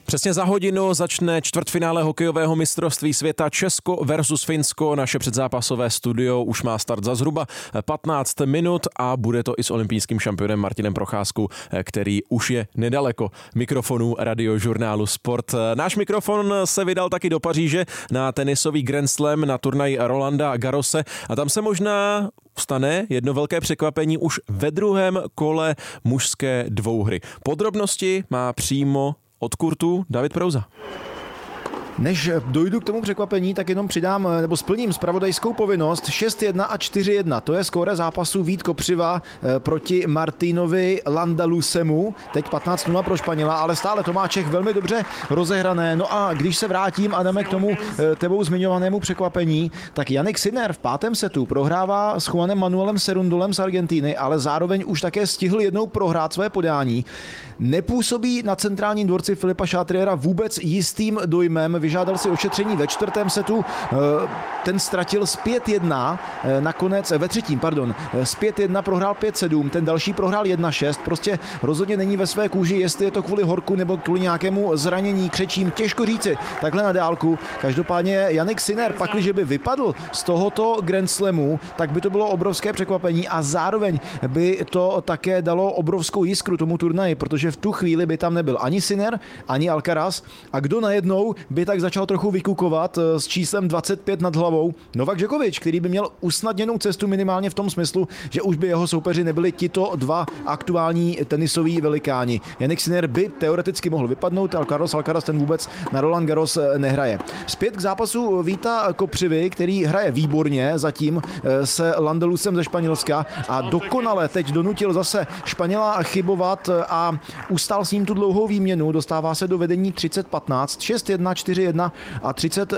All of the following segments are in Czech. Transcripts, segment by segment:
Přesně za hodinu začne čtvrtfinále hokejového mistrovství světa Česko versus Finsko. Naše předzápasové studio už má start za zhruba 15 minut a bude to i s olympijským šampionem Martinem Procházkou, který už je nedaleko mikrofonů Radiožurnálu Sport. Náš mikrofon se vydal taky do Paříže na tenisový Grand Slam, na turnaj Rolanda Garrose a tam se možná stane jedno velké překvapení už ve druhém kole mužské dvouhry. Podrobnosti má přímo od kurtu David Prouza. Než dojdu k tomu překvapení, tak jenom přidám nebo splním zpravodajskou povinnost. 6-1 a 4-1. To je skóre zápasu Vít Kopřiva proti Martinovi Landalusemu. Teď 15-0 pro Španěla, ale stále to má Čech velmi dobře rozehrané. No a když se vrátím, Adame, k tomu tebou zmiňovanému překvapení, tak Jannik Sinner v pátém setu prohrává s Juanem Manuelem Cerundolem z Argentiny, ale zároveň už také stihl jednou prohrát své podání. Nepůsobí na centrálním dvorci Filipa Chatriera vůbec jistým dojmem. Vyžádal si ošetření ve čtvrtém setu, ten ztratil z 5-1, nakonec ve třetím, z 5-1 prohrál 5-7, ten další prohrál 1-6, prostě rozhodně není ve své kůži, jestli je to kvůli horku nebo kvůli nějakému zranění, křečím, těžko říci, takhle na dálku. Každopádně Jannik Sinner, pakliže by vypadl z tohoto Grand Slamu, tak by to bylo obrovské překvapení a zároveň by to také dalo obrovskou jiskru tomu turnaji, protože v tu chvíli by tam nebyl ani Sinner, ani Alcaraz a kdo najednou by tak začal trochu vykukovat s číslem 25 nad hlavou. Novak Djokovic, který by měl usnadněnou cestu minimálně v tom smyslu, že už by jeho soupeři nebyli tito dva aktuální tenisoví velikáni. Jannik Sinner by teoreticky mohl vypadnout, ale Carlos Alcaraz ten vůbec na Roland Garros nehraje. Zpět k zápasu Víta Kopřivy, který hraje výborně zatím se Landalusem ze Španělska a dokonale teď donutil zase Španěla chybovat a ustál s ním tu dlouhou výměnu. Dostává se do vedení 30-15, 6-1, 4-1 a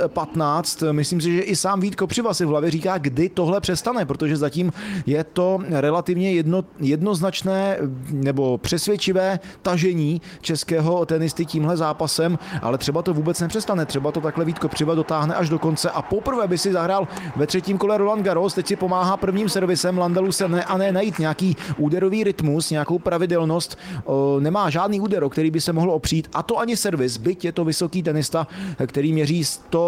30-15. Myslím si, že i sám Vít Kopřiva si v hlavě říká, kdy tohle přestane, protože zatím je to relativně jednoznačné nebo přesvědčivé tažení českého tenisty tímhle zápasem, ale třeba to vůbec nepřestane. Třeba to takhle Vít Kopřiva dotáhne až do konce a poprvé by si zahrál ve třetím kole Roland Garros. Teď si pomáhá prvním servisem Landalusem a ne najít nějaký úderový rytmus, nějakou pravidelnost. Nemá žádný úder, o který by se mohl opřít, a to ani servis, byť je to vysoký tenista, který měří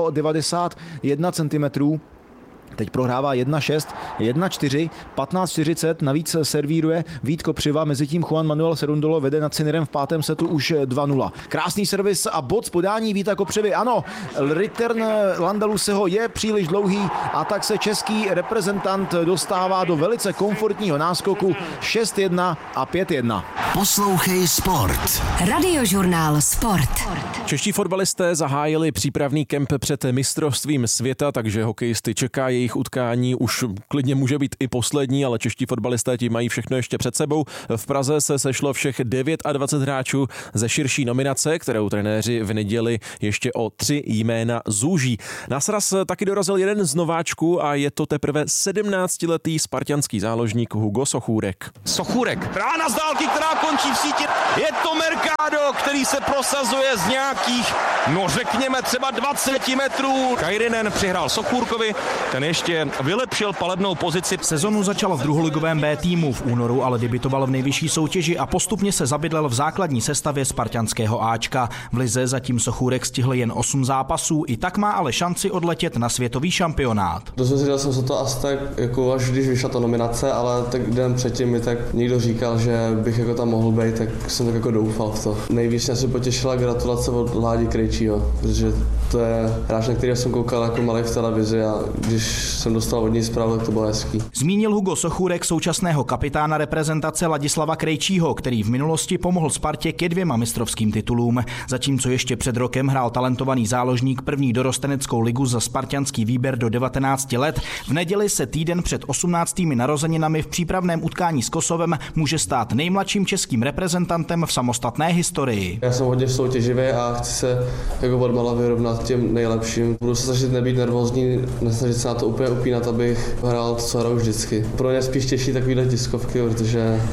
191 cm. Teď prohrává 1-6, 1-4, 15-40, navíc servíruje Vít Kopřiva, mezitím Juan Manuel Cerundolo vede nad Sinnerem v pátém setu už 2-0. Krásný servis a bod z podání Víta Kopřivy, ano, return Landaluseho je příliš dlouhý a tak se český reprezentant dostává do velice komfortního náskoku 6-1 a 5-1. Poslouchej Sport. Radiožurnál Sport. Čeští fotbalisté zahájili přípravný kemp před mistrovstvím světa, takže hokejisty čeká jejich utkání, už klidně může být i poslední, ale čeští fotbalisté ti mají všechno ještě před sebou. V Praze se sešlo všech 29 hráčů ze širší nominace, kterou trenéři v neděli ještě o 3 jména zúží. Na sraz taky dorazil jeden z nováčků a je to teprve 17letý spartanský záložník Hugo Sochůrek. Sochůrek, rána z dálky, která končí v síti. Je to Mercado, který se prosazuje z nějakých, řekněme třeba 20 metrů. Kairinen přihrál Sochůrkovi, ten ještě vylepšil palebnou pozici. Sezonu začal v druholigovém B týmu, v únoru ale debutoval v nejvyšší soutěži a postupně se zabydlel v základní sestavě spartanského Ačka. V lize zatím Sochůrek stihl jen 8 zápasů, i tak má ale šanci odletět na světový šampionát. Dozvěděl jsem se to asi tak, jako až když vyšla ta nominace, ale tak den předtím mi tak někdo říkal, že bych jako tam mohl být, tak jsem tak jako doufal v to. Nejvíc mě se potěšila gratulace od Ládi Krejčího, protože to je hráč, na který jsem koukal jako malý v televizi a když jsem dostal od něj zprávu, tak to bylo hezký. Zmínil Hugo Sochůrek současného kapitána reprezentace Ladislava Krejčího, který v minulosti pomohl Spartě ke 2 mistrovským titulům. Zatímco ještě před rokem hrál talentovaný záložník první dorosteneckou ligu za spartanský výběr do 19 let, v neděli se týden před 18. narozeninami v přípravném utkání s Kosovem může stát nejmladším českým reprezentantem v samostatné historii. Já jsem hodně soutěživý a chci se jako odmala vyrovnat těm nejlepším. Budu se snažit nebýt nervózní, nesnažit se na to úplně upínat, abych hrál to, co hraju vždycky. Pro ně spíš těší takovýhle tiskovky, protože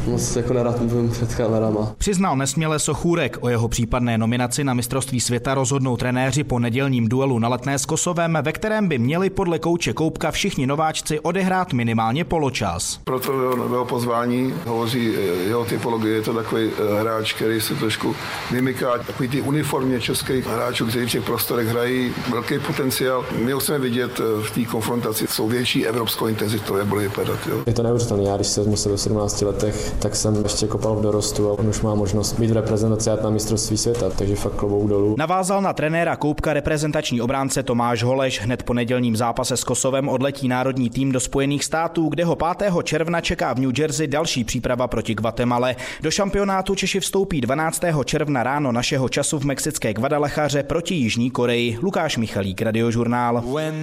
moc jako nerad mluvím před kamerama. Přiznal nesměle Sochůrek. O jeho případné nominaci na mistrovství světa rozhodnou trenéři po nedělním duelu na Letné s Kosovem, ve kterém by měli podle kouče Koupka všichni nováčci odehrát minimálně poločas. Proto jeho pozvání hovoří jeho typologie, je to takový hráč, který se trošku vymyká takový ty uniformě českých hráčů, kteří v těch prostorech hrají, velký potenciál. My ho chceme vidět v té konfrontaci, jsou větší evropskou intenzitou, jak bude vypadat. Jo. Je to neuvěřitelné. Já když se vezmu sebe v 17 letech, tak jsem ještě kopal v dorostu a on už má možnost být v reprezentaci na mistrovství světa, takže fakt klobouk dolů. Navázal na trenéra Koupka reprezentační obránce Tomáš Holeš. Hned po nedělním zápase s Kosovem odletí národní tým do Spojených států, kde ho 5. června čeká v New Jersey další příprava proti Guatemale. Do šampionátu Češi vstoupí 12. června ráno našeho času v mexické Guadalajaře proti Jižní Koreji. Lukáš Michalík, Radiožurnál.